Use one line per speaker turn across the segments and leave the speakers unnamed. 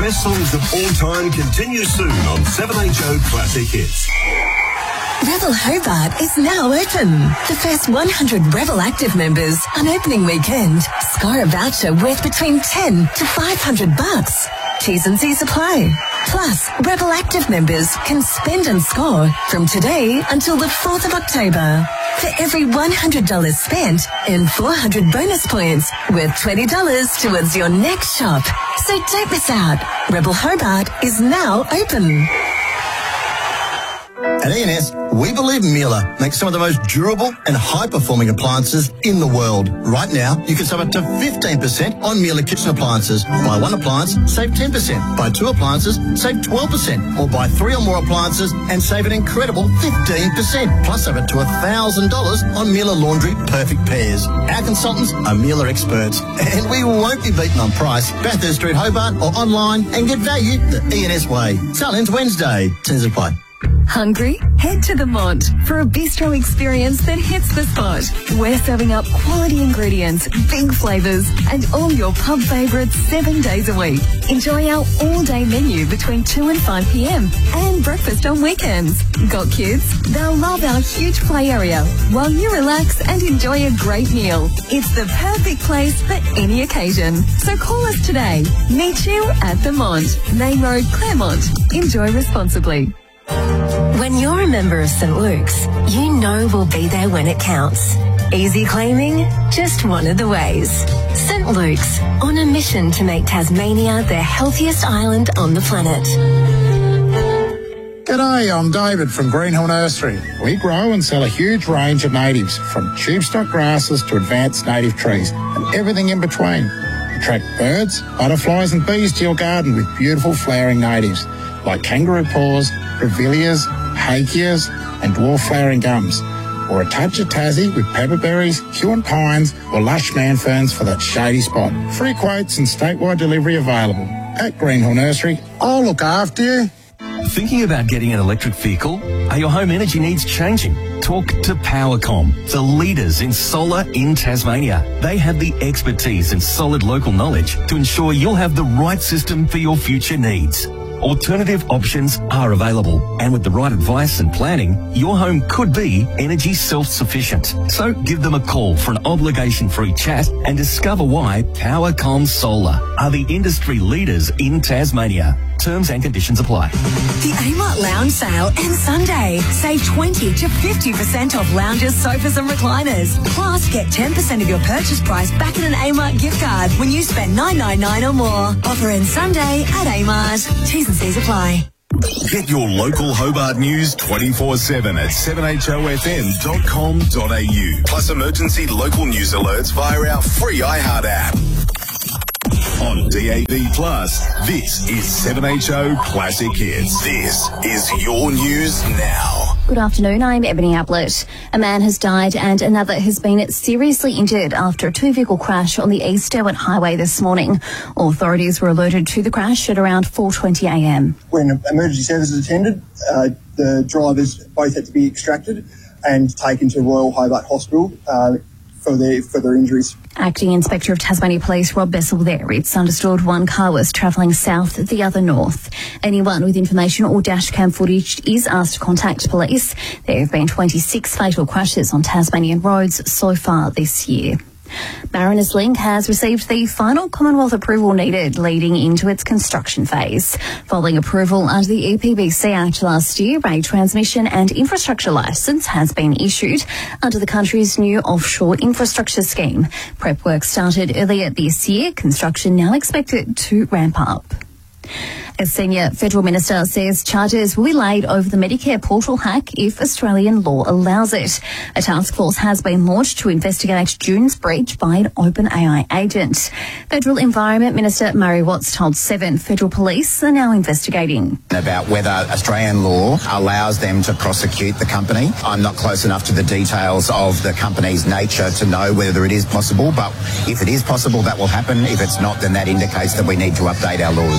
best songs of all time continue soon on 7HO Classic Hits.
Rebel Hobart is now open. The first 100 Rebel Active members on opening weekend score a voucher worth between $10 to $500. T's and C's apply. Plus, Rebel Active members can spend and score from today until the 4th of October. For every $100 spent, earn 400 bonus points worth $20 towards your next shop. So don't miss out. Rebel Hobart is now open.
At E&S, we believe Miele makes some of the most durable and high-performing appliances in the world. Right now, you can save up to 15% on Miele kitchen appliances. Buy one appliance, save 10%. Buy two appliances, save 12%. Or buy three or more appliances and save an incredible 15%. Plus over to $1,000 on Miele Laundry Perfect Pairs. Our consultants are Miele experts, and we won't be beaten on price. Bathurst Street, Hobart, or online and get value the E&S way. Sale ends Wednesday. Terms apply.
Hungry? Head to the Mont for a bistro experience that hits the spot. We're serving up quality ingredients, big flavours, and all your pub favourites 7 days a week. Enjoy our all-day menu between 2 and 5 p.m. and breakfast on weekends. Got kids? They'll love our huge play area while you relax and enjoy a great meal. It's the perfect place for any occasion. So call us today. Meet you at the Mont, Main Road, Claremont. Enjoy responsibly.
When you're a member of St. Luke's, you know we'll be there when it counts. Easy claiming? Just one of the ways. St. Luke's, on a mission to make Tasmania the healthiest island on the planet.
G'day, I'm David from Greenhill Nursery. We grow and sell a huge range of natives, from tube stock grasses to advanced native trees and everything in between. Attract birds, butterflies and bees to your garden with beautiful flowering natives like kangaroo paws, brevilleas, hakeas and dwarf flowering gums, or a touch of Tassie with pepperberries, Huon pines or lush man ferns for that shady spot. Free quotes and statewide delivery available. At Greenhill Nursery, I'll look after you.
Thinking about getting an electric vehicle? Are your home energy needs changing? Talk to Powercom, the leaders in solar in Tasmania. They have the expertise and solid local knowledge to ensure you'll have the right system for your future needs. Alternative options are available, and with the right advice and planning, your home could be energy self-sufficient. So give them a call for an obligation-free chat and discover why Powercom Solar are the industry leaders in Tasmania. Terms and conditions apply.
The Amart Lounge Sale ends Sunday. Save 20 to 50% off lounges, sofas and recliners. Plus, get 10% of your purchase price back in an Amart gift card when you spend $9.99 or more. Offer ends Sunday at Amart. T's and C's apply.
Get your local Hobart news 24/7 at 7hofm.com.au. Plus emergency local news alerts via our free iHeart app. On DAB+, this is 7HO Classic Hits. This is your news now.
Good afternoon, I'm Ebony Ablett. A man has died and another has been seriously injured after a two-vehicle crash on the East Derwent Highway this morning. Authorities were alerted to the crash at around 4:20am.
When emergency services attended, the drivers both had to be extracted and taken to Royal Hobart Hospital for their injuries.
Acting Inspector of Tasmania Police Rob Bessel there. It's understood one car was travelling south, the other north. Anyone with information or dashcam footage is asked to contact police. There have been 26 fatal crashes on Tasmanian roads so far this year. Mariners Link has received the final Commonwealth approval needed leading into its construction phase. Following approval under the EPBC Act last year, a transmission and infrastructure licence has been issued under the country's new offshore infrastructure scheme. Prep work started earlier this year, construction now expected to ramp up. A senior federal minister says charges will be laid over the Medicare portal hack if Australian law allows it. A task force has been launched to investigate June's breach by an OpenAI agent. Federal Environment Minister Murray Watts told Seven federal police are now investigating.
About whether Australian law allows them to prosecute the company. I'm not close enough to the details of the company's nature to know whether it is possible, but if it is possible, that will happen. If it's not, then that indicates that we need to update our laws.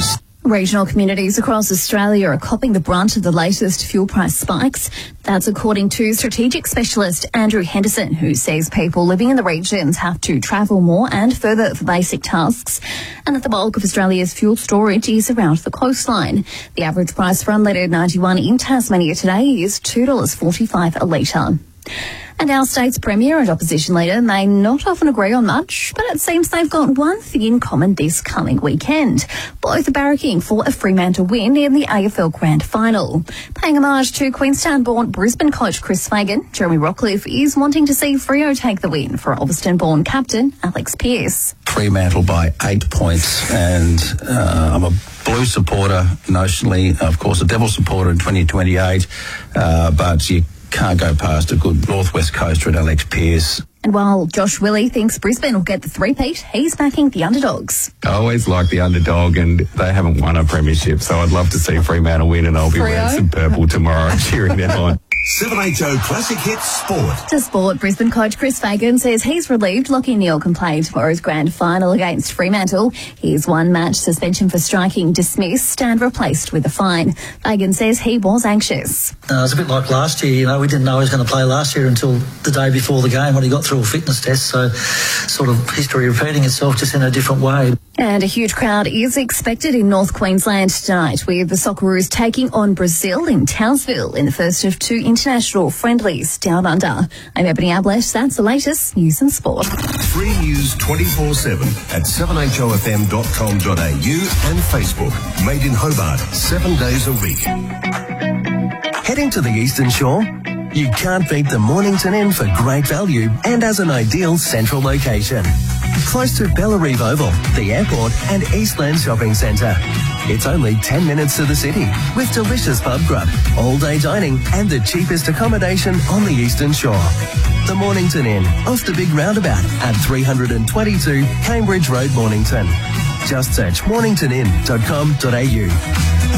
Regional communities across Australia are copping the brunt of the latest fuel price spikes. That's according to strategic specialist Andrew Henderson, who says people living in the regions have to travel more and further for basic tasks, and that the bulk of Australia's fuel storage is around the coastline. The average price for unleaded 91 in Tasmania today is $2.45 a litre. And our state's Premier and Opposition Leader may not often agree on much, but it seems they've got one thing in common this coming weekend. Both are barracking for a Fremantle win in the AFL Grand Final. Paying homage to Queenstown-born Brisbane coach Chris Fagan, Jeremy Rockcliffe is wanting to see Freo take the win for Ulverston-born captain Alex Pearce.
Fremantle by 8 points, and I'm a Blue supporter notionally, of course a Devil supporter in 2028, but you can't go past a good Northwest Coaster at Alex Pearce.
And while Josh Willey thinks Brisbane will get the three-peat, he's backing the underdogs.
I always like the underdog, and they haven't won a premiership, so I'd love to see Fremantle win, and I'll be wearing some purple tomorrow cheering them on.
7HO Classic Hits Sport.
To sport, Brisbane coach Chris Fagan says he's relieved Lachie Neale can play tomorrow's grand final against Fremantle. His one-match suspension for striking dismissed and replaced with a fine. Fagan says he was anxious.
It was a bit like last year, we didn't know he was going to play last year until the day before the game when he got through a fitness test, so sort of history repeating itself just in a different way.
And a huge crowd is expected in North Queensland tonight, with the Socceroos taking on Brazil in Townsville in the first of two international friendlies down under. I'm Ebony Ablett. That's the latest news and sport.
Free news 24/7 at 7hofm.com.au and Facebook. Made in Hobart 7 days a week.
Heading to the Eastern Shore? You can't beat the Mornington Inn for great value and as an ideal central location. Close to Bellarive Oval, the airport and Eastland Shopping Centre. It's only 10 minutes to the city with delicious pub grub, all-day dining and the cheapest accommodation on the Eastern Shore. The Mornington Inn, off the big roundabout at 322 Cambridge Road, Mornington. Just search morningtonin.com.au.